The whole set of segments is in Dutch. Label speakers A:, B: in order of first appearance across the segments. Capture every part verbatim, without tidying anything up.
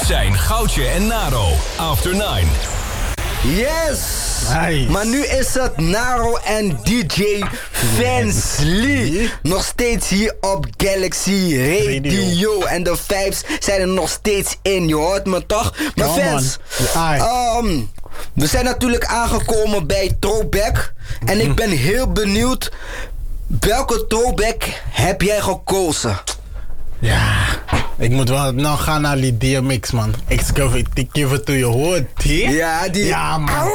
A: zijn Goudje en Naro. After Nine.
B: Yes!
C: Nice.
B: Maar nu is het Naro en D J Fancy. Nog steeds hier op Galaxy Radio. Radio. En de vibes zijn er nog steeds in. Je hoort me toch? Maar
C: Come
B: fans,
C: on.
B: um, we zijn natuurlijk aangekomen bij Throwback. En ik ben heel benieuwd, welke throwback heb jij gekozen?
C: Ja, ik moet wel nou gaan naar die D M X, man. Ik give it, ik give it to you, hoor. Die?
B: Ja, die...
C: Ja, man.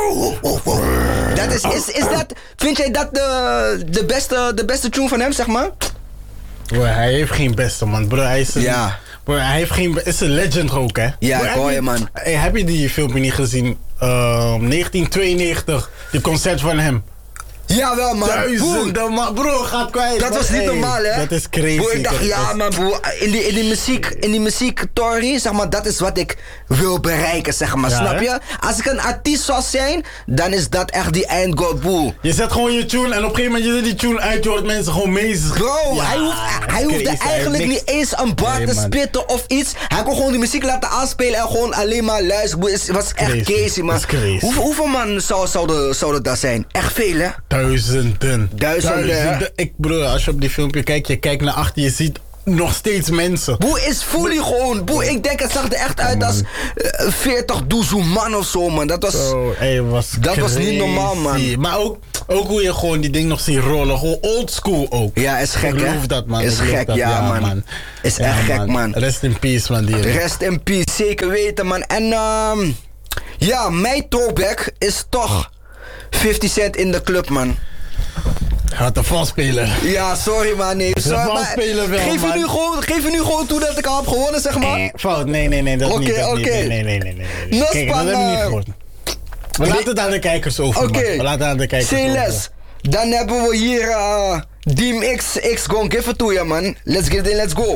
B: Dat is, is, is dat, vind jij dat de, de, beste, de beste tune van hem, zeg maar?
C: Bro, hij heeft geen beste, man. Bro, hij is een,
B: Ja.
C: bro, hij heeft geen, is een legend ook, hè?
B: Ja,
C: bro,
B: ik hoor
C: heb
B: je, man.
C: Hey, heb je die filmpje niet gezien? Uh, negentien tweeënnegentig, die concert van hem.
B: Jawel, man.
C: Duizenden, man. Bro, gaat kwijt.
B: Dat
C: man.
B: was niet
C: Hey,
B: normaal, hè?
C: Dat is crazy.
B: Bro, ik dacht,
C: dat
B: ja,
C: is...
B: man, bro. In die, in die muziek, in die muziektory, zeg maar, dat is wat ik wil bereiken, zeg maar.
C: Ja,
B: snap
C: hè?
B: je? Als ik een artiest zou zijn, dan is dat echt die eindgoal, bro.
C: Je zet gewoon je tune en op een gegeven moment je zet die tune uit, je hoort mensen gewoon mee.
B: Bro,
C: Ja,
B: hij, hoeft, hij hoefde
C: crazy, hij
B: eigenlijk
C: heeft
B: niet
C: niks.
B: eens een bar
C: Nee,
B: te
C: man.
B: spitten of iets. Hij kon gewoon die muziek laten aanspelen en gewoon alleen maar luisteren. Het was echt
C: Crazy.
B: crazy, man.
C: Dat is crazy.
B: Hoeveel, hoeveel man zou, zouden, zouden dat zijn? Echt veel, hè?
C: Duizenden.
B: Duizenden, hè?
C: Ik broer, als je op die filmpje kijkt, je kijkt naar achter, je ziet nog steeds mensen.
B: Boe is fully gewoon. Boe, ik denk het zag er echt uit als uh, veertig doezoe man of zo, man. Dat was...
C: Zo, hey, was
B: Dat was
C: crazy.
B: niet normaal, man.
C: Maar ook, ook hoe je gewoon die ding nog ziet rollen. Gewoon oldschool ook.
B: Ja, is gek,
C: ik
B: hè?
C: geloof dat, man.
B: Is
C: Ik geloof
B: gek,
C: dat.
B: ja, man. Is
C: Ja,
B: echt gek, man.
C: Rest in peace, man. Die
B: Rest in peace, zeker weten, man. En um, ja, mijn throwback is toch fifty Cent in de club, man.
C: Wat een valspeler.
B: Ja, sorry, man. Nee, sorry,
C: Dat was
B: maar
C: spelen wel,
B: geef, je
C: man.
B: nu gewoon, geef je nu gewoon toe dat ik al heb gewonnen, zeg maar?
C: Eh, fout, nee, nee, nee, dat
B: Oké,
C: niet. dat niet.
B: oké.
C: Nee, nee, nee, nee. nee, nee.
B: Nos
C: Kijk, dat
B: van,
C: hebben we niet
B: eh,
C: gehoord. We laten het aan de kijkers over,
B: Oké.
C: man. We laten het aan de kijkers
B: Say
C: over.
B: less. Dan hebben we hier uh, D M X X Gon Give It To You, man. Let's get it, let's go.